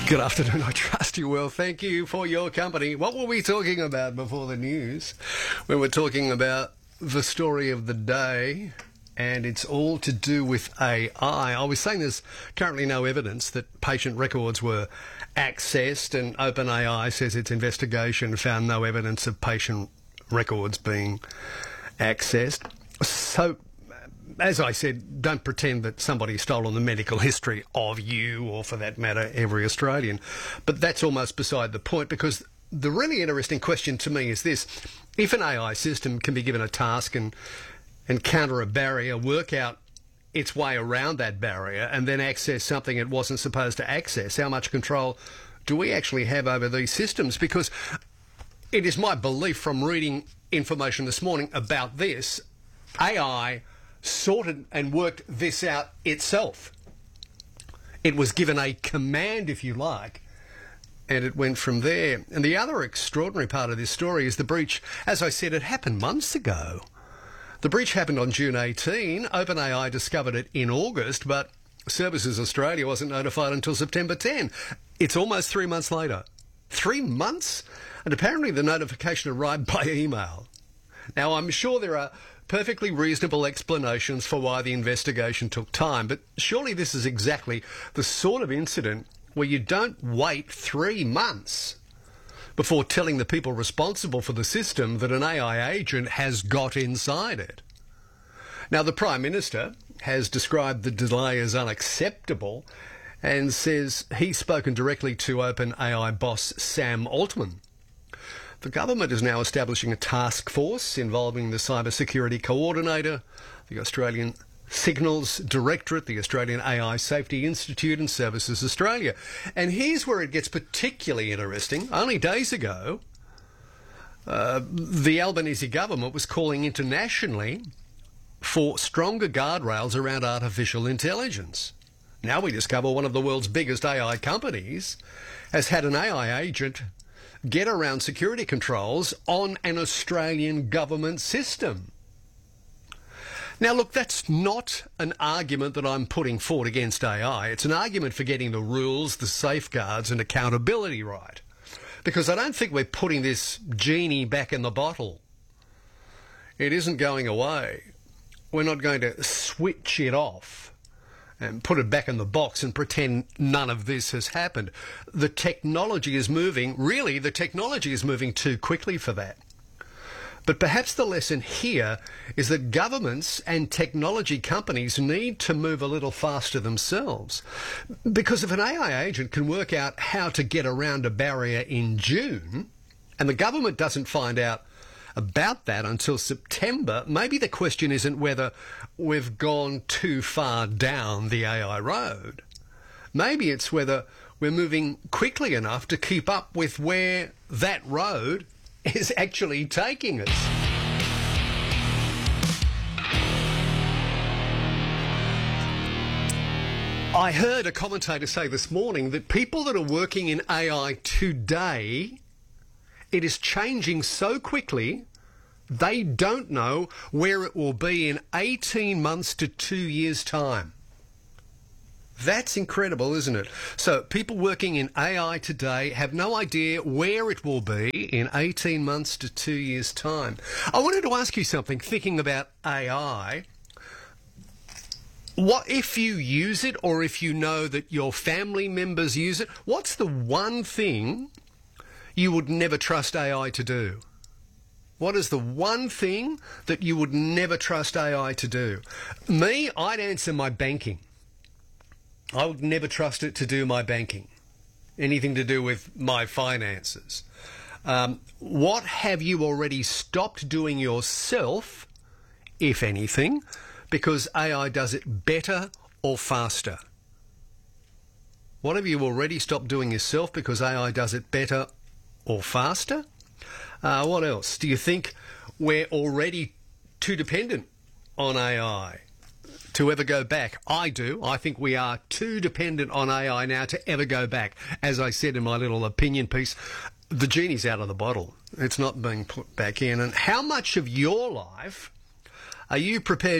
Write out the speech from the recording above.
Good afternoon, I trust you well. Thank you for your company. What were we talking about before the news? We were talking about the story of the day, and it's all to do with AI. I was saying there's currently no evidence that patient records were accessed, and OpenAI says its investigation found no evidence of patient records being accessed. So, as I said, don't pretend that somebody's stolen the medical history of you, or for that matter, every Australian. But that's almost beside the point, because the really interesting question to me is this. If an AI system can be given a task and encounter a barrier, work out its way around that barrier, and then access something it wasn't supposed to access, how much control do we actually have over these systems? Because it is my belief from reading information this morning about this, AI sorted and worked this out itself. It was given a command, if you like, and it went from there. And the other extraordinary part of this story is the breach. As I said, it happened months ago. The breach happened on June 18. OpenAI discovered it in August, but Services Australia wasn't notified until September 10. It's almost 3 months later. 3 months? And apparently the notification arrived by email. Now, I'm sure there are perfectly reasonable explanations for why the investigation took time, but surely this is exactly the sort of incident where you don't wait 3 months before telling the people responsible for the system that an AI agent has got inside it. Now, the Prime Minister has described the delay as unacceptable and says he's spoken directly to OpenAI boss Sam Altman. The government is now establishing a task force involving the Cybersecurity Coordinator, the Australian Signals Directorate, the Australian AI Safety Institute and Services Australia. And here's where it gets particularly interesting. Only days ago, the Albanese government was calling internationally for stronger guardrails around artificial intelligence. Now we discover one of the world's biggest AI companies has had an AI agent get around security controls on an Australian government system. Now, look, that's not an argument that I'm putting forward against AI. It's an argument for getting the rules, the safeguards and accountability right. Because I don't think we're putting this genie back in the bottle. It isn't going away. We're not going to switch it off and put it back in the box and pretend none of this has happened. The technology is moving. Really, the technology is moving too quickly for that. But perhaps the lesson here is that governments and technology companies need to move a little faster themselves. Because if an AI agent can work out how to get around a barrier in June, and the government doesn't find out about that until September, maybe the question isn't whether we've gone too far down the AI road. Maybe it's whether we're moving quickly enough to keep up with where that road is actually taking us. I heard a commentator say this morning that people that are working in AI today, it is changing so quickly, they don't know where it will be in 18 months to 2 years' time. That's incredible, isn't it? So people working in AI today have no idea where it will be in 18 months to 2 years' time. I wanted to ask you something, thinking about AI. What if you use it, or if you know that your family members use it, what's the one thing you would never trust AI to do? What is the one thing that you would never trust AI to do? Me, I'd answer my banking. I would never trust it to do my banking. Anything to do with my finances. What have you already stopped doing yourself, if anything, because AI does it better or faster? What have you already stopped doing yourself because AI does it better or faster? What else? Do you think we're already too dependent on AI to ever go back? I do. I think we are too dependent on AI now to ever go back. As I said in my little opinion piece, the genie's out of the bottle. It's not being put back in. And how much of your life are you prepared